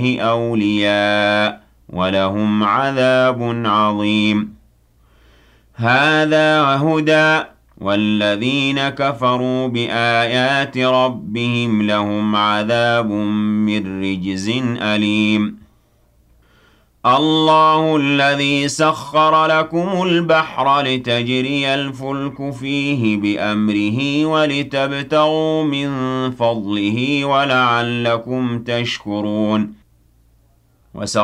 أولياء ولهم عذاب عظيم هذا هدى والذين كفروا بآيات ربهم لهم عذاب من رجز أليم الله الذي سخر لكم البحر لتجري الفلك فيه بأمره ولتبتغوا من فضله ولعلكم تشكرون